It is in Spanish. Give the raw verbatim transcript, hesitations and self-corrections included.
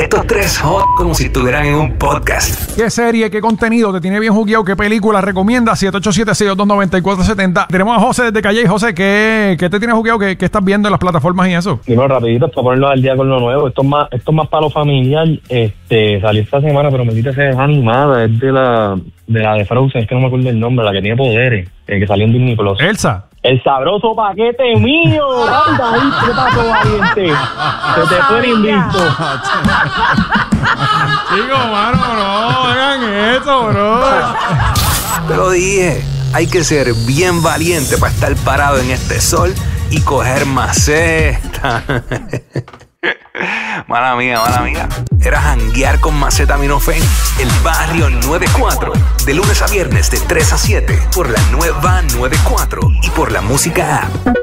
Estos tres hot como si estuvieran en un podcast. ¿Qué serie, qué contenido te tiene bien jugueado? ¿Qué película recomienda? siete ocho siete, seis dos dos, nueve cuatro siete cero. Tenemos a José desde Calle. José, ¿qué, qué te tiene jugueado? ¿Qué, ¿Qué estás viendo en las plataformas y eso? Dime rapidito, para ponerlo al día con lo nuevo. Esto es más, esto es más para lo familiar. Este, salió esta semana, pero me quita ser animada. Es de la, de la de Frozen, es que no me acuerdo el nombre, la que tiene poderes, eh, que salió en Disney Plus. Elsa. El sabroso paquete mío. Anda ahí, ¿qué pasó, valiente? Se te fue el invicto. Chico, mano, no hagan eso, bro. Te lo dije, hay que ser bien valiente para estar parado en este sol y coger maceta. Mala mía, mala mía. Era janguear con Macetaminofen, el barrio noventa y cuatro. De lunes a viernes de tres a siete por la nueva noventa y cuatro y por la música app.